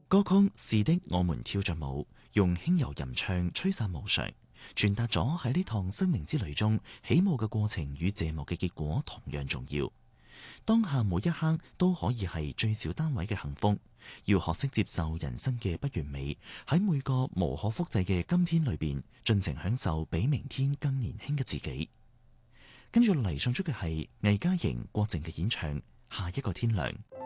歌曲是的，我們跳着舞，用輕柔吟唱吹散無常，傳達咗喺呢趟生命之旅中起舞嘅過程與謝幕嘅結果同樣重要。當下每一刻都可以係最小單位嘅幸福，要學識接受人生嘅不完美，喺每個無可複製嘅今天裏邊，盡情享受比明天更年輕嘅自己。跟住嚟送出嘅係魏嘉瑩、郭靜嘅演唱《下一個天亮》。